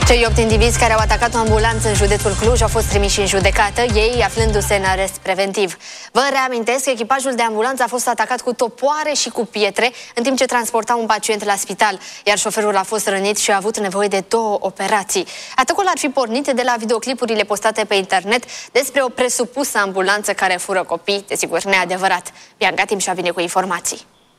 Cei 8 indivizi care au atacat o ambulanță în județul Cluj au fost trimiși în judecată, ei aflându-se în arest preventiv. Vă reamintesc că echipajul de ambulanță a fost atacat cu topoare și cu pietre în timp ce transporta un pacient la spital, iar șoferul a fost rănit și a avut nevoie de 2 operații. Atacul ar fi pornit de la videoclipurile postate pe internet despre o presupusă ambulanță care fură copii, desigur neadevărat. Bianca Timșa vine cu informații.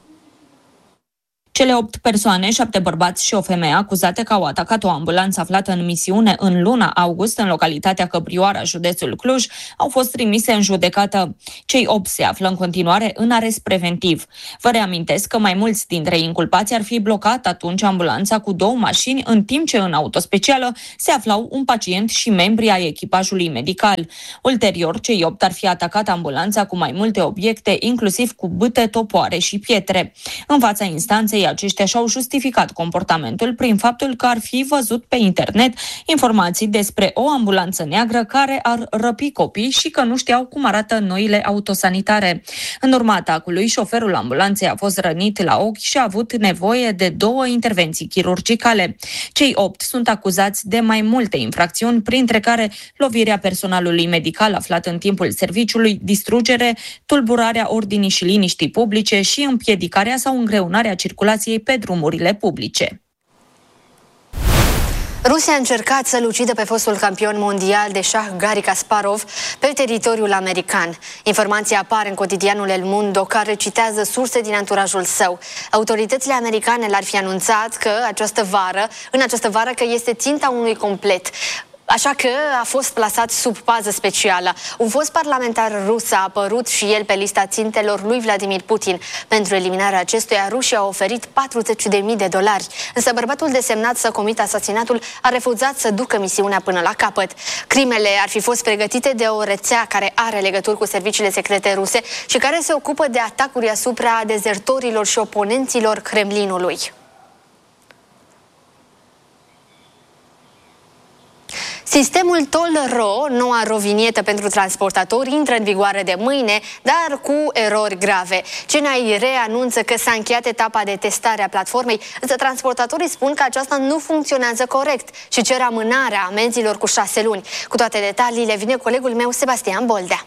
Cele 8 persoane, 7 bărbați și o femeie acuzate că au atacat o ambulanță aflată în misiune în luna august în localitatea Căprioara, județul Cluj, au fost trimise în judecată. Cei 8 se află în continuare în arest preventiv. Vă reamintesc că mai mulți dintre inculpați ar fi blocat atunci ambulanța cu 2 mașini, în timp ce în autospecială se aflau un pacient și membri ai echipajului medical. Ulterior, cei 8 ar fi atacat ambulanța cu mai multe obiecte, inclusiv cu bâte, topoare și pietre. În fața instanței, aceștia și-au justificat comportamentul prin faptul că ar fi văzut pe internet informații despre o ambulanță neagră care ar răpi copii și că nu știau cum arată noile autosanitare. În urma atacului, șoferul ambulanței a fost rănit la ochi și a avut nevoie de 2 intervenții chirurgicale. Cei 8 sunt acuzați de mai multe infracțiuni, printre care lovirea personalului medical aflat în timpul serviciului, distrugere, tulburarea ordinii și liniștii publice și împiedicarea sau îngreunarea circulației pe drumurile publice. Rusia a încercat să-l ucidă pe fostul campion mondial de șah Garry Kasparov pe teritoriul american. Informația apare în cotidianul El Mundo, care citează surse din anturajul său. Autoritățile americane l-ar fi anunțat că în această vară că este ținta unui complet. Așa că a fost plasat sub pază specială. Un fost parlamentar rus a apărut și el pe lista țintelor lui Vladimir Putin. Pentru eliminarea acestuia, rușii au oferit $40.000. Însă bărbatul desemnat să comită asasinatul a refuzat să ducă misiunea până la capăt. Crimele ar fi fost pregătite de o rețea care are legături cu serviciile secrete ruse și care se ocupă de atacuri asupra dezertorilor și oponenților Kremlinului. Sistemul Toll-Ro, noua rovinietă pentru transportatori, intră în vigoare de mâine, dar cu erori grave. CNAIR anunță că s-a încheiat etapa de testare a platformei, însă transportatorii spun că aceasta nu funcționează corect și cer amânarea amenzilor cu 6 luni. Cu toate detaliile vine colegul meu Sebastian Boldea.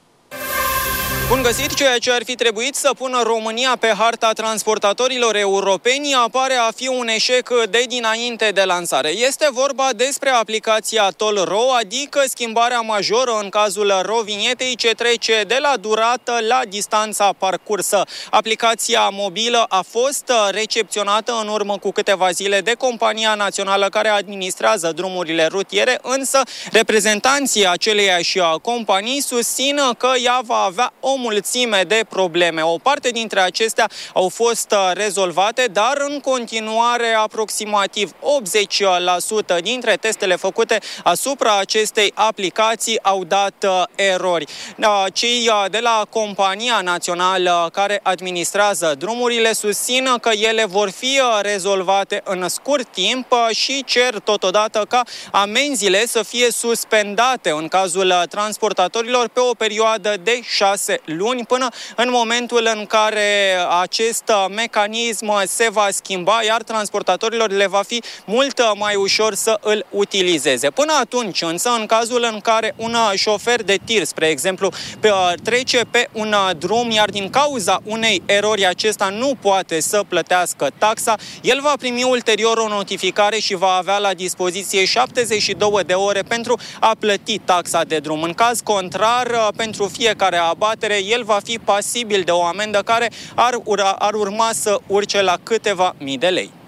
Bun găsit! Ceea ce ar fi trebuit să pună România pe harta transportatorilor europeni apare a fi un eșec de dinainte de lansare. Este vorba despre aplicația Toll-Ro, adică schimbarea majoră în cazul rovinietei ce trece de la durată la distanța parcursă. Aplicația mobilă a fost recepționată în urmă cu câteva zile de compania națională care administrează drumurile rutiere, însă reprezentanții aceleiași companii susțin că ea va avea o mulțime de probleme. O parte dintre acestea au fost rezolvate, dar în continuare aproximativ 80% dintre testele făcute asupra acestei aplicații au dat erori. Cei de la compania națională care administrează drumurile susțin că ele vor fi rezolvate în scurt timp și cer totodată ca amenziile să fie suspendate în cazul transportatorilor pe o perioadă de 6 luni, până în momentul în care acest mecanism se va schimba, iar transportatorilor le va fi mult mai ușor să îl utilizeze. Până atunci, însă, în cazul în care un șofer de tir, spre exemplu, trece pe un drum, iar din cauza unei erori acesta nu poate să plătească taxa, el va primi ulterior o notificare și va avea la dispoziție 72 de ore pentru a plăti taxa de drum. În caz contrar, pentru fiecare abatere, el va fi pasibil de o amendă care ar urma să urce la câteva mii de lei.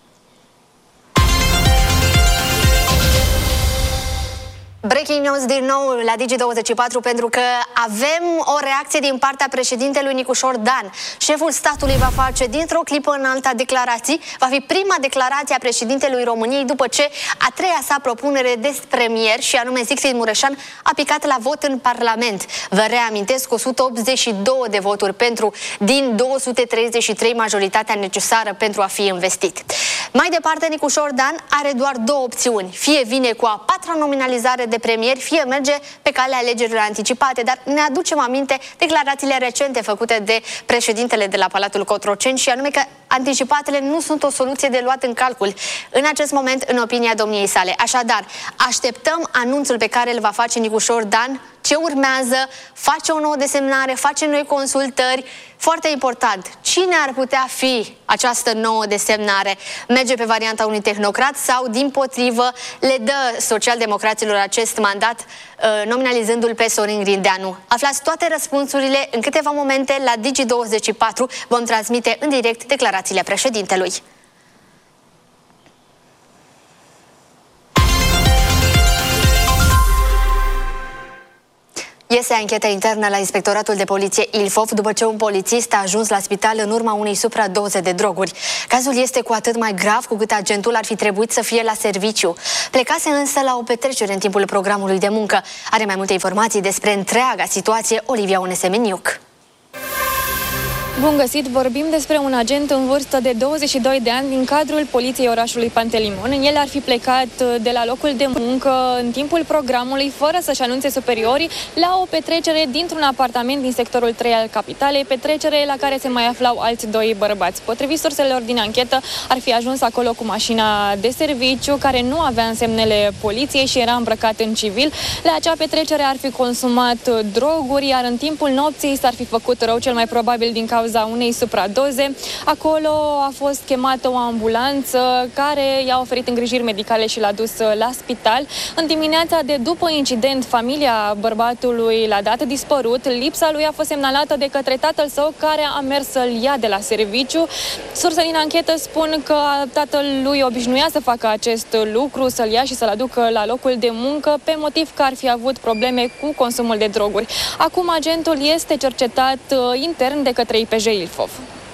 Breaking news din nou la Digi24 pentru că avem o reacție din partea președintelui Nicușor Dan. Șeful statului va face dintr-o clipă în alta declarații. Va fi prima declarație a președintelui României după ce a treia sa propunere de premier, și anume Siegfried Mureșan, a picat la vot în Parlament. Vă reamintesc, 182 de voturi pentru din 233 majoritatea necesară pentru a fi investit. Mai departe, Nicușor Dan are doar 2 opțiuni. Fie vine cu a 4-a patra nominalizare de premier, fie merge pe calea alegerilor anticipate, dar ne aducem aminte declarațiile recente făcute de președintele de la Palatul Cotroceni și anume că anticipatele nu sunt o soluție de luat în calcul în acest moment, în opinia domniei sale. Așadar, așteptăm anunțul pe care îl va face Nicușor Dan. Ce urmează? Face o nouă desemnare, face noi consultări. Foarte important, cine ar putea fi această nouă desemnare? Merge pe varianta unui tehnocrat sau, dimpotrivă, le dă socialdemocraților acest mandat, nominalizându-l pe Sorin Grindeanu? Aflați toate răspunsurile în câteva momente la Digi24. Vom transmite în direct declarațiile președintelui. Iese ancheta internă la Inspectoratul de Poliție Ilfov după ce un polițist a ajuns la spital în urma unei supradoze de droguri. Cazul este cu atât mai grav cu cât agentul ar fi trebuit să fie la serviciu. Plecase însă la o petrecere în timpul programului de muncă. Are mai multe informații despre întreaga situație Olivia Onesemeniuc. Bun găsit! Vorbim despre un agent în vârstă de 22 de ani din cadrul Poliției orașului Pantelimon. El ar fi plecat de la locul de muncă în timpul programului, fără să-și anunțe superiorii, la o petrecere dintr-un apartament din sectorul 3 al capitalei, petrecere la care se mai aflau alți doi bărbați. Potrivit surselor din anchetă, ar fi ajuns acolo cu mașina de serviciu, care nu avea însemnele poliției și era îmbrăcat în civil. La acea petrecere ar fi consumat droguri, iar în timpul nopții s-ar fi făcut rău, cel mai probabil din cauza unei supradoze. Acolo a fost chemată o ambulanță care i-a oferit îngrijiri medicale și l-a dus la spital. În dimineața de după incident, familia bărbatului l-a dat dispărut. Lipsa lui a fost semnalată de către tatăl său, care a mers să-l ia de la serviciu. Surse din anchetă spun că tatăl lui obișnuia să facă acest lucru, să-l ia și să-l aducă la locul de muncă, pe motiv că ar fi avut probleme cu consumul de droguri. Acum agentul este cercetat intern de către IPJ Ilfov.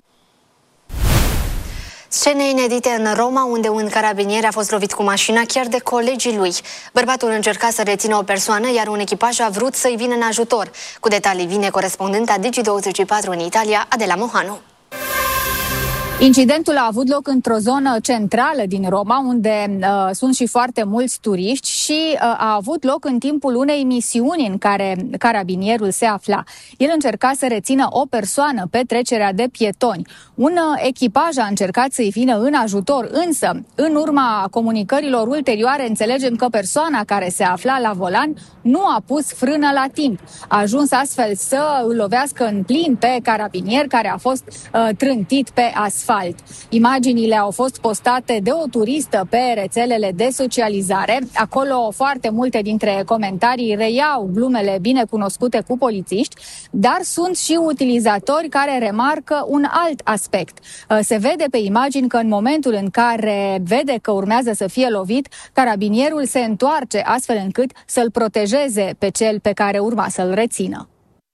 Scene inedite în Roma, unde un carabinier a fost lovit cu mașina chiar de colegii lui. Bărbatul încerca să rețină o persoană, iar un echipaj a vrut să-i vină în ajutor. Cu detalii vine corespondenta Digi24 în Italia, Adela Mohanu. Incidentul a avut loc într-o zonă centrală din Roma, unde sunt și foarte mulți turiști și a avut loc în timpul unei misiuni în care carabinierul se afla. El încerca să rețină o persoană pe trecerea de pietoni. Un echipaj a încercat să-i vină în ajutor, însă, în urma comunicărilor ulterioare, înțelegem că persoana care se afla la volan nu a pus frână la timp. A ajuns astfel să îl lovească în plin pe carabinier, care a fost trântit pe asfalt. Imaginile au fost postate de o turistă pe rețelele de socializare. Acolo foarte multe dintre comentarii reiau glumele bine cunoscute cu polițiști, dar sunt și utilizatori care remarcă un alt aspect. Se vede pe imagini că în momentul în care vede că urmează să fie lovit, carabinierul se întoarce astfel încât să-l protejeze pe cel pe care urma să-l rețină.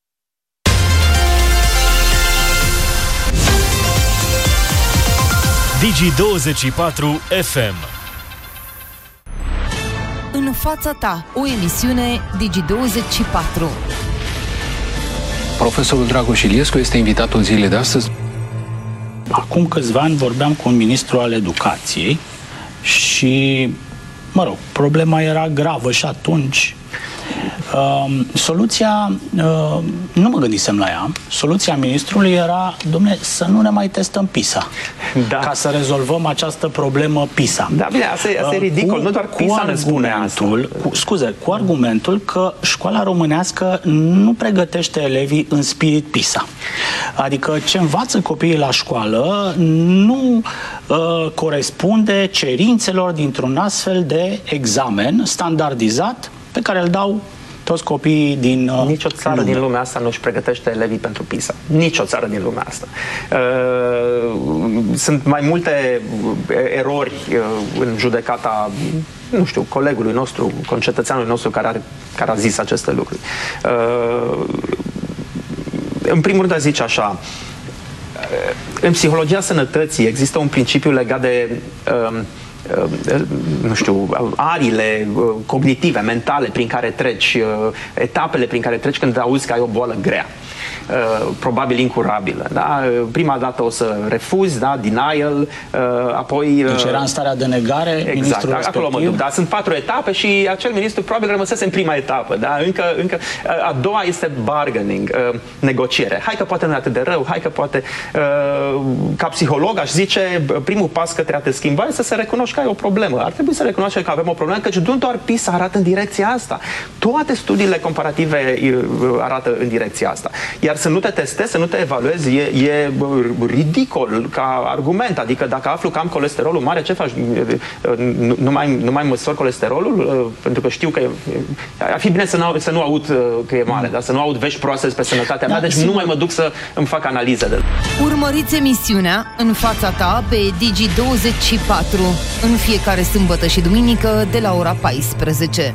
Digi24 FM. În fața ta, o emisiune Digi24. Profesorul Dragoș Iliescu este invitatul zilei de astăzi. Acum câțiva ani vorbeam cu un ministru al educației și, problema era gravă și atunci. Soluția, nu mă gândisem la ea, soluția ministrului era, dom'le, să nu ne mai testăm PISA, ca să rezolvăm această problemă PISA. Da, bine, asta e ridicol, nu doar PISA ne spune asta. Cu argumentul că școala românească nu pregătește elevii în spirit PISA. Adică ce învață copiii la școală nu corespunde cerințelor dintr-un astfel de examen standardizat pe care îl dau toți copiii din Nicio țară din lumea asta nu își pregătește elevii pentru PISA. Nicio țară din lumea asta. Sunt mai multe erori în judecata, nu știu, colegului nostru, concetățeanului nostru care a zis aceste lucruri. În primul rând, zice așa, în psihologia sănătății există un principiu legat de arile cognitive, mentale prin care treci, etapele prin care treci când auzi că ai o boală grea. probabil incurabilă. Da? Prima dată o să refuzi, da? Denial, apoi... Deci era în starea de negare, ministrul respectiv. Acolo mă duc, da? Sunt 4 etape și acel ministru probabil rămăsese în prima etapă. Da? Încă a doua este bargaining, negociere. Hai că poate nu e atât de rău, hai că poate... Ca psiholog aș zice, primul pas către a te schimba este să se recunoști că ai o problemă. Ar trebui să recunoaști că avem o problemă, căci nu doar PISA arată în direcția asta. Toate studiile comparative arată în direcția asta. Iar să nu te testezi, să nu te evaluezi, e ridicol ca argument. Adică dacă aflu că am colesterolul mare, ce faci? Nu mai măsori colesterolul? Pentru că știu că ar fi bine să nu aud că e mare, dar să nu aud vești proaste despre sănătatea mea, deci nu mai mă duc să îmi fac analize de... Urmăriți emisiunea În fața ta pe Digi24 în fiecare sâmbătă și duminică de la ora 14.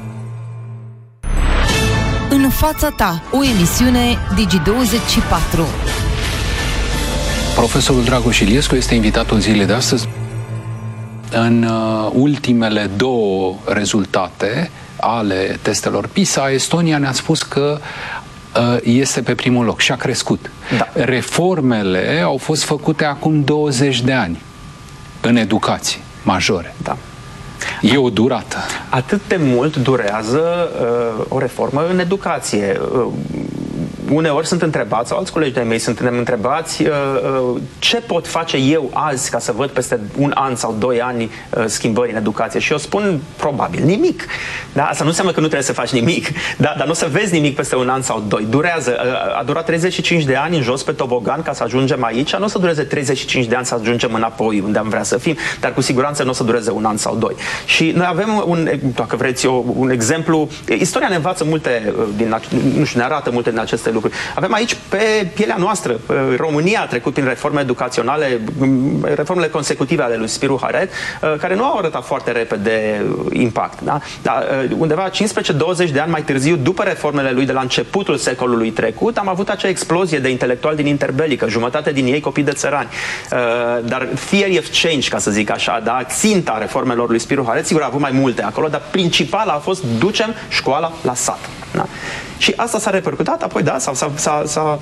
În fața ta, o emisiune Digi24. Profesorul Dragoș Iliescu este invitatul zilei de astăzi. În ultimele 2 rezultate ale testelor PISA, Estonia ne-a spus că este pe primul loc și a crescut. Da. Reformele au fost făcute acum 20 de ani în educație, majore. Da. E o durată. Atât de mult durează o reformă în educație. Uneori sunt întrebați, sau alți colegi de-ai mei suntem întrebați, ce pot face eu azi ca să văd peste 1 an sau 2 ani schimbări în educație? Și eu spun, probabil, nimic. Da? Asta nu înseamnă că nu trebuie să faci nimic, da? Dar nu o să vezi nimic peste 1 an sau 2. Durează. A durat 35 de ani în jos pe tobogan ca să ajungem aici, nu o să dureze 35 de ani să ajungem înapoi unde am vrea să fim, dar cu siguranță nu o să dureze 1 an sau 2. Și noi avem, dacă vreți, un exemplu. Istoria ne învață multe, ne arată multe din aceste lucruri. Avem aici pe pielea noastră, România a trecut prin reforme educaționale, reformele consecutive ale lui Spiru Haret, care nu au arătat foarte repede impact. Da? Dar undeva 15-20 de ani mai târziu, după reformele lui de la începutul secolului trecut, am avut acea explozie de intelectuali din interbelică, jumătate din ei copii de țărani. Dar theory of change, ca să zic așa, da? Ținta reformelor lui Spiru Haret, sigur a avut mai multe acolo, dar principala a fost ducem școala la sat. Da? Și asta s-a repercutat, apoi da, s-a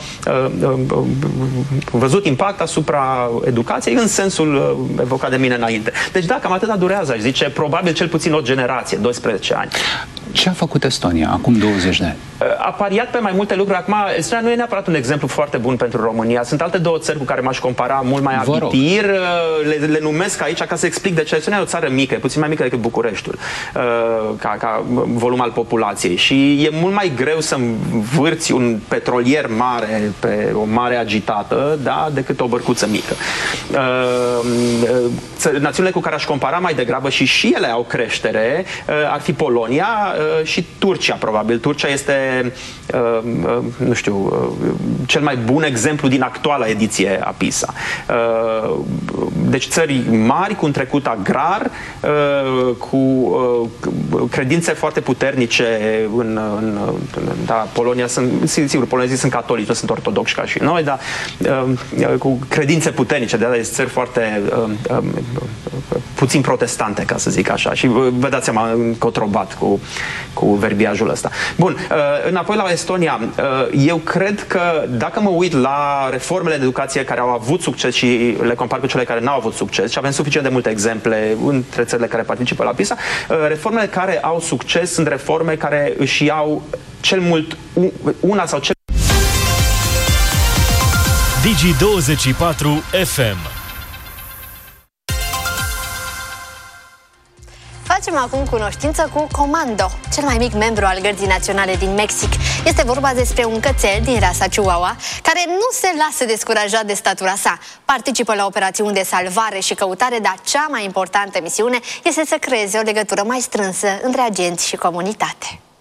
văzut impact asupra educației în sensul evocat de mine înainte. Deci da, cam atâta durează, aș zice, probabil cel puțin o generație, 12 ani. Ce a făcut Estonia acum 20 de ani? A pariat pe mai multe lucruri. Acum, Estonia nu e neapărat un exemplu foarte bun pentru România. Sunt alte 2 țări cu care m-aș compara mult mai abitir. Le numesc aici ca să explic de ce. Estonia e o țară mică, e puțin mai mică decât Bucureștiul, ca volum al populației. Și e mult mai greu să învârți un petrolier mare pe o mare agitată, da, decât o bărcuță mică. Națiunile cu care aș compara mai degrabă și ele au creștere ar fi Polonia și Turcia, probabil. Turcia este, nu știu, cel mai bun exemplu din actuala ediție a PISA. Deci țări mari, cu un trecut agrar, cu credințe foarte puternice da, Polonia sigur, polonezii sunt catolici, nu sunt ortodoxi ca și noi, dar cu credințe puternice, de țări foarte puțin protestante, ca să zic așa. Și vă dați seama, încotrobat cu verbiajul ăsta. Bun, înapoi la Estonia. Eu cred că dacă mă uit la reformele de educație care au avut succes și le compar cu cele care n-au avut succes, și avem suficient de multe exemple între țările care participă la PISA, reformele care au succes sunt reforme care își iau cel mult una sau cel... Digi24 FM. Facem acum cunoștință cu Comando, cel mai mic membru al Gărzii Naționale din Mexic. Este vorba despre un cățel din rasa Chihuahua, care nu se lasă descurajat de statura sa. Participă la operațiuni de salvare și căutare, dar cea mai importantă misiune este să creeze o legătură mai strânsă între agenți și comunitate.